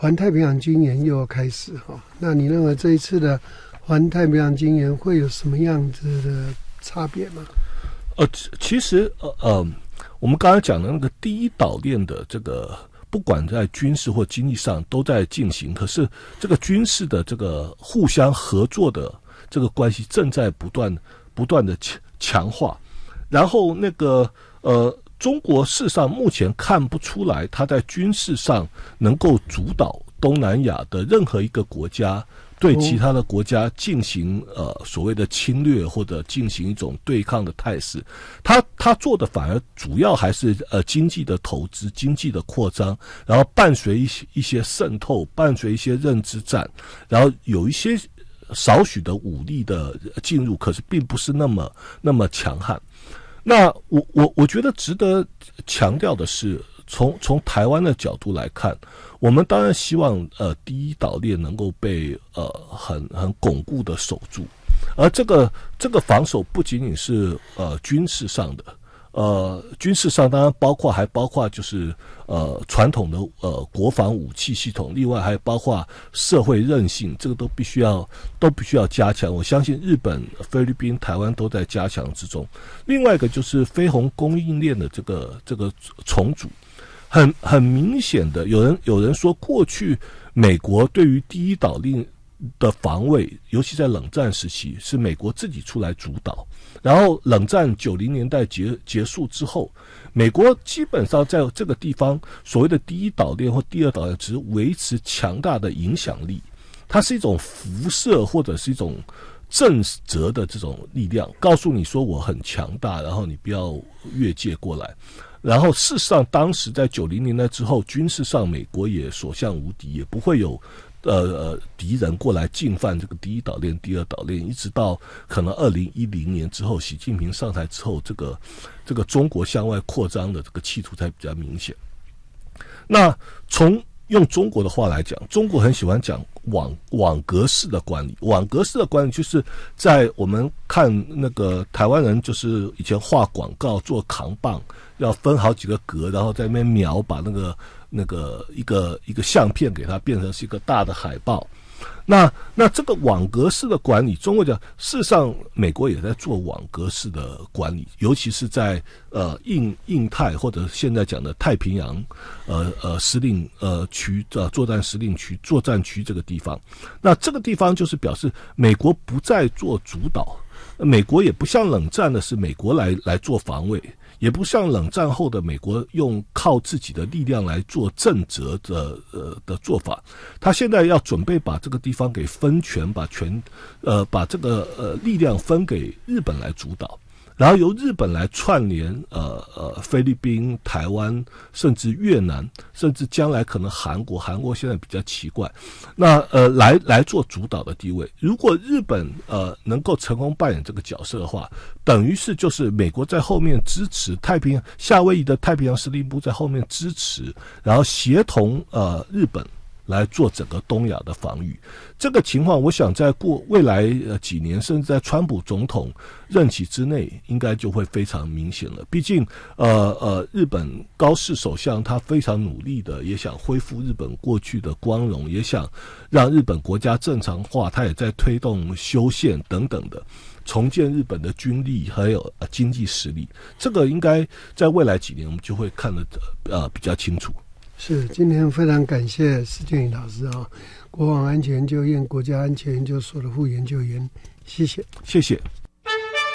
环太平洋军演又要开始哈，那你认为这一次的环太平洋军演会有什么样子的差别吗？ 其实我们刚才讲的那个第一岛链的这个，不管在军事或经济上都在进行，可是这个军事的这个互相合作的这个关系正在不断的强化。然后那个中国事实上目前看不出来，它在军事上能够主导东南亚的任何一个国家对其他的国家进行所谓的侵略或者进行一种对抗的态势。他做的反而主要还是经济的投资、经济的扩张，然后伴随一些渗透，伴随一些认知战，然后有一些少许的武力的进入，可是并不是那么强悍。那我觉得值得强调的是，从台湾的角度来看，我们当然希望第一岛链能够被很巩固的守住，而这个防守不仅仅是军事上的，军事上当然还包括就是传统的国防武器系统，另外还包括社会韧性，这个都必须要加强。我相信日本、菲律宾、台湾都在加强之中。另外一个就是非红供应链的这个重组。很明显的，有人说，过去美国对于第一岛链的防卫，尤其在冷战时期，是美国自己出来主导。然后冷战90年代结束之后，美国基本上在这个地方所谓的第一岛链或第二岛链，只是维持强大的影响力，它是一种辐射或者是一种震慑的这种力量，告诉你说我很强大，然后你不要越界过来。然后事实上当时在90年代之后，军事上美国也所向无敌，也不会有敌人过来进犯这个第一岛链、第二岛链，一直到可能2010年之后，习近平上台之后，这个中国向外扩张的这个企图才比较明显。那用中国的话来讲，中国很喜欢讲网格式的管理。网格式的管理就是在我们看那个台湾人，就是以前画广告做扛棒，要分好几个格，然后在那边描，把那个一个相片给它变成是一个大的海报。那这个网格式的管理，中国讲，事实上美国也在做网格式的管理，尤其是在印太或者现在讲的太平洋司令区作战司令区作战区这个地方。那这个地方就是表示美国不再做主导，美国也不像冷战的是美国来做防卫，也不像冷战后的美国用靠自己的力量来做震慑的做法。他现在要准备把这个地方给分权，把这个力量分给日本来主导，然后由日本来串联菲律宾、台湾，甚至越南，甚至将来可能韩国现在比较奇怪，那来做主导的地位。如果日本能够成功扮演这个角色的话，等于是就是美国在后面支持夏威夷的太平洋司令部在后面支持，然后协同日本来做整个东亚的防御。这个情况我想在未来几年，甚至在川普总统任期之内，应该就会非常明显了。毕竟日本高市首相他非常努力的，也想恢复日本过去的光荣，也想让日本国家正常化，他也在推动修宪等等的，重建日本的军力还有经济实力。这个应该在未来几年我们就会看得比较清楚。 是，今天非常感谢施俊宇老师啊，国防安全研究院国家安全研究所的副研究员，谢谢。 谢谢。